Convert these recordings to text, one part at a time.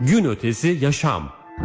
Gün ötesi yaşam.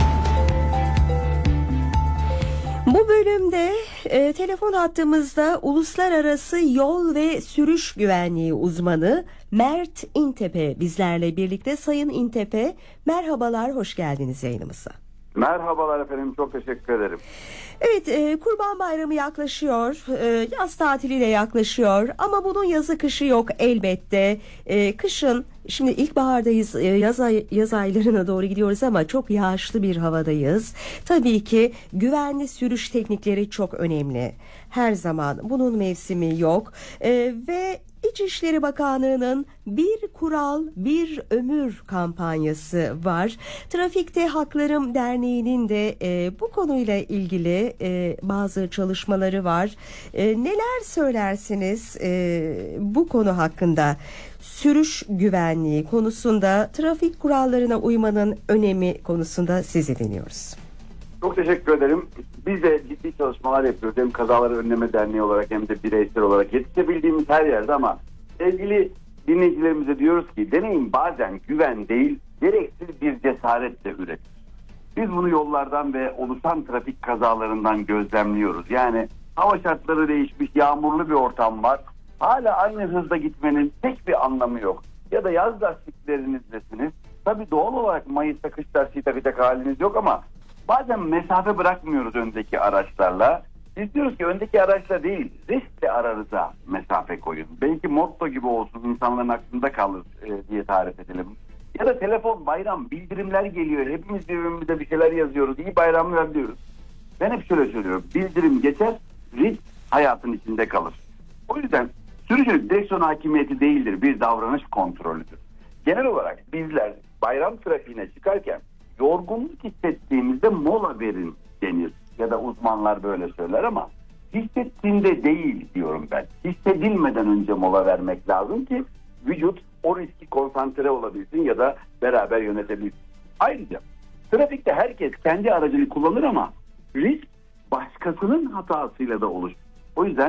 Bu bölümde telefon hattımızda Uluslararası Yol ve Sürüş Güvenliği uzmanı Mert İntepe bizlerle birlikte. Sayın İntepe, merhabalar, hoş geldiniz yayınımıza. Merhabalar efendim, çok teşekkür ederim. Evet, Kurban Bayramı yaklaşıyor, yaz tatili de yaklaşıyor ama bunun yazı kışı yok elbette. Kışın, şimdi ilkbahardayız, yaz aylarına doğru gidiyoruz ama çok yağışlı bir havadayız. Tabii ki güvenli sürüş teknikleri çok önemli. Her zaman bunun mevsimi yok ve İçişleri Bakanlığı'nın bir kural bir ömür kampanyası var. Trafikte Haklarım Derneği'nin de bu konuyla ilgili bazı çalışmaları var. Neler söylersiniz bu konu hakkında? Sürüş güvenliği konusunda, trafik kurallarına uymanın önemi konusunda sizi dinliyoruz. Çok teşekkür ederim. Biz de ciddi çalışmalar yapıyoruz. Hem Kazaları Önleme Derneği olarak hem de bireysel olarak yetişebildiğimiz her yerde, ama sevgili dinleyicilerimize diyoruz ki deneyim bazen güven değil, gereksiz bir cesaretle üretir. Biz bunu yollardan ve oluşan trafik kazalarından gözlemliyoruz. Yani hava şartları değişmiş, yağmurlu bir ortam var. Hala aynı hızda gitmenin pek bir anlamı yok. Ya da yaz lastiklerinizdesiniz. Tabii doğal olarak Mayıs'ta kış lastiği takacak haliniz yok ama bazen mesafe bırakmıyoruz öndeki araçlarla. Biz diyoruz ki öndeki araçla değil, riskle aranıza mesafe koyun. Belki motto gibi olsun, insanların aklında kalır diye tarif edelim. Ya da telefon, bayram, bildirimler geliyor. Hepimiz birbirimize bir şeyler yazıyoruz. İyi bayramlar diyoruz. Ben hep şöyle söylüyorum. Bildirim geçer, risk hayatın içinde kalır. O yüzden sürücülük direksiyon hakimiyeti değildir, bir davranış kontrolüdür. Genel olarak bizler bayram trafiğine çıkarken yorgunluk hissettiğimizde mola verin denir. Ya da uzmanlar böyle söyler ama hissettiğinde değil diyorum ben. Hissedilmeden önce mola vermek lazım ki vücut o riski konsantre olabilsin ya da beraber yönetebilsin. Ayrıca trafikte herkes kendi aracını kullanır ama risk başkasının hatasıyla da oluşur. O yüzden